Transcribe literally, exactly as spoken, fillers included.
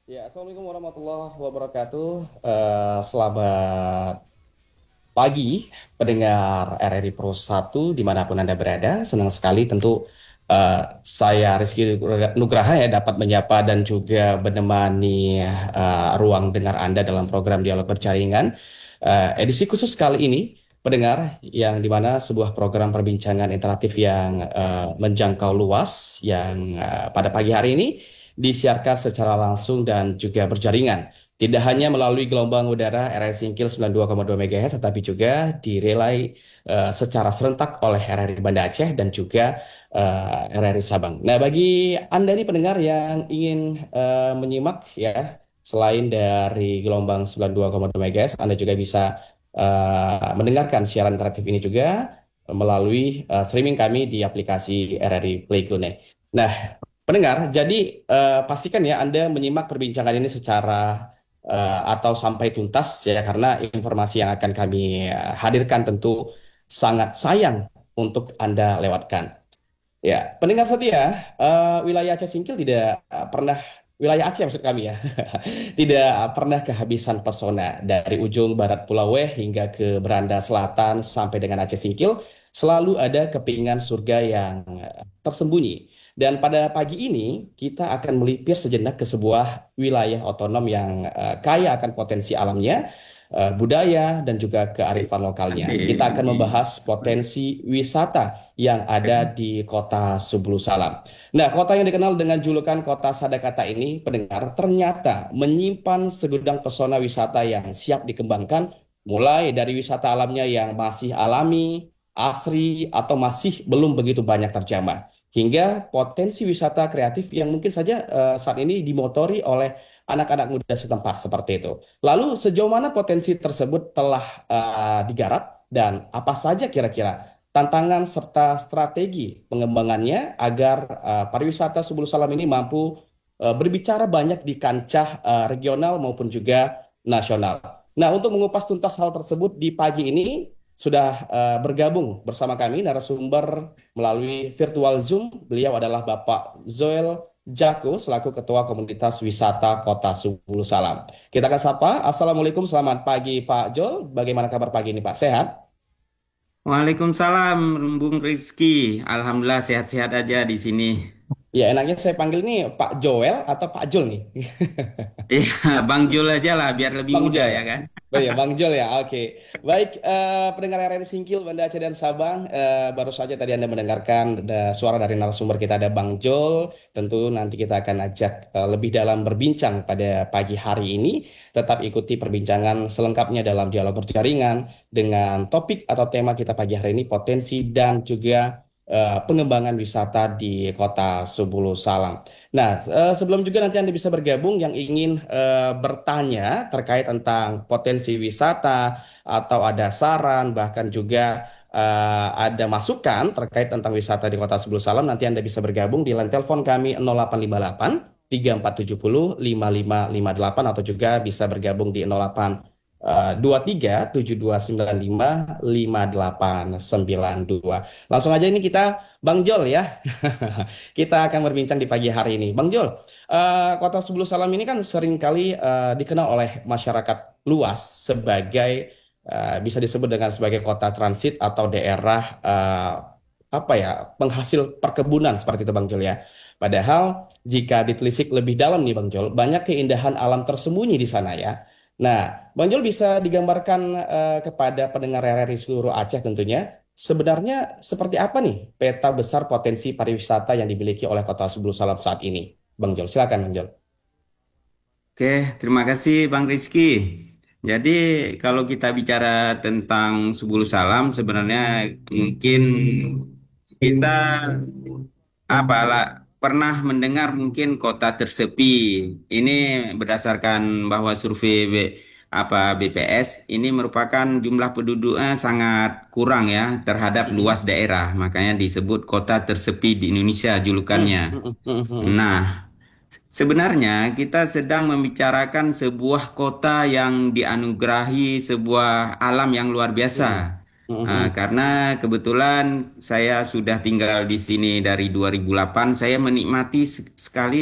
Ya, Assalamualaikum warahmatullahi wabarakatuh. Eh, selamat pagi, pendengar R R I Pro satu dimanapun Anda berada. Senang sekali tentu eh, saya Rizky Nugraha ya dapat menyapa dan juga menemani eh, ruang dengar Anda dalam program Dialog Berjaringan. Eh, edisi khusus kali ini, pendengar, yang dimana sebuah program perbincangan interaktif yang eh, menjangkau luas yang eh, pada pagi hari ini disiarkan secara langsung dan juga berjaringan. Tidak hanya melalui gelombang udara R R Singkil sembilan puluh dua koma dua MHz, tetapi juga direlay eh, secara serentak oleh R R I Banda Aceh dan juga eh, R R I Sabang. Nah, bagi Anda nih pendengar yang ingin eh, menyimak ya, selain dari gelombang sembilan puluh dua koma dua MHz, Anda juga bisa eh, mendengarkan siaran interaktif ini juga melalui eh, streaming kami di aplikasi R R I Play Tune. Nah, pendengar, jadi eh, pastikan ya Anda menyimak perbincangan ini secara eh, atau sampai tuntas ya karena informasi yang akan kami eh, hadirkan tentu sangat sayang untuk Anda lewatkan. Ya, pendengar setia, eh, wilayah Aceh Singkil tidak eh, pernah wilayah Aceh maksud kami ya, tidak pernah kehabisan pesona dari ujung barat Pulau Weh hingga ke beranda selatan sampai dengan Aceh Singkil selalu ada kepingan surga yang eh, tersembunyi. Dan pada pagi ini kita akan melipir sejenak ke sebuah wilayah otonom yang eh, kaya akan potensi alamnya, eh, budaya dan juga kearifan lokalnya. Kita akan membahas potensi wisata yang ada di kota Subulu Salam. Nah, kota yang dikenal dengan julukan kota Sadakata ini, pendengar, ternyata menyimpan segudang pesona wisata yang siap dikembangkan, mulai dari wisata alamnya yang masih alami, asri, atau masih belum begitu banyak terjamah, hingga potensi wisata kreatif yang mungkin saja eh, saat ini dimotori oleh anak-anak muda setempat seperti itu. Lalu sejauh mana potensi tersebut telah eh, digarap dan apa saja kira-kira tantangan serta strategi pengembangannya agar uh, pariwisata Subulu Salam ini mampu uh, berbicara banyak di kancah uh, regional maupun juga nasional. Nah, untuk mengupas tuntas hal tersebut di pagi ini sudah uh, bergabung bersama kami narasumber melalui virtual Zoom. Beliau adalah Bapak Zoel Jako selaku Ketua Komunitas Wisata Kota Subulu Salam. Kita akan sapa. Assalamualaikum, selamat pagi Pak Joel. Bagaimana kabar pagi ini Pak? Sehat? Waalaikumsalam, Bung Rizky. Alhamdulillah sehat-sehat aja di sini. Ya, enaknya saya panggil ini Pak Joel atau Pak Jul nih? Iya, Bang Jul aja lah biar lebih Bang muda Jol ya ya. kan. Oh ya, Bang Jol ya. Oke. Baik, eh, pendengar R R I Singkil, Banda Aceh dan Sabang, eh, baru saja tadi Anda mendengarkan ada suara dari narasumber kita ada Bang Jol. Tentu nanti kita akan ajak eh, lebih dalam berbincang pada pagi hari ini. Tetap ikuti perbincangan selengkapnya dalam dialog berjaringan dengan topik atau tema kita pagi hari ini potensi dan juga eh, pengembangan wisata di Kota Subulu Salam. Nah, eh, sebelum juga nanti Anda bisa bergabung yang ingin eh, bertanya terkait tentang potensi wisata atau ada saran bahkan juga eh, ada masukan terkait tentang wisata di Kota Sebulu Salam, nanti Anda bisa bergabung di line telepon kami nol delapan lima delapan tiga empat tujuh nol lima lima lima delapan atau juga bisa bergabung di nol delapan eh, dua tiga tujuh dua sembilan lima lima delapan sembilan dua. Langsung aja ini kita Bang Jol ya. Kita akan berbincang di pagi hari ini. Bang Jul, eh, Kota Sebulu Salam ini kan seringkali eh, dikenal oleh masyarakat luas sebagai eh, bisa disebut dengan sebagai kota transit atau daerah eh, apa ya penghasil perkebunan seperti itu Bang Jul ya. Padahal jika ditelisik lebih dalam nih Bang Jul, banyak keindahan alam tersembunyi di sana ya. Nah, Bang Jul bisa digambarkan eh, kepada pendengar R R I seluruh Aceh tentunya. Sebenarnya seperti apa nih peta besar potensi pariwisata yang dimiliki oleh Kota Sebulu Salam saat ini? Bang Jol, silakan Bang Jol. Oke, terima kasih Bang Rizky. Jadi kalau kita bicara tentang Subulu Salam sebenarnya mungkin kita apalah pernah mendengar mungkin kota tersepi. Ini berdasarkan bahwa survei B- apa B P S ini merupakan jumlah penduduknya sangat kurang ya terhadap Mm-mm. luas daerah. Makanya disebut kota tersepi di Indonesia Mm, julukannya. mm, mm, mm, Nah, sebenarnya kita sedang membicarakan sebuah kota yang dianugerahi sebuah alam yang luar mm, biasa. mm, Ah, mm. karena kebetulan saya sudah tinggal di sini dari dua ribu delapan, saya menikmati se- sekali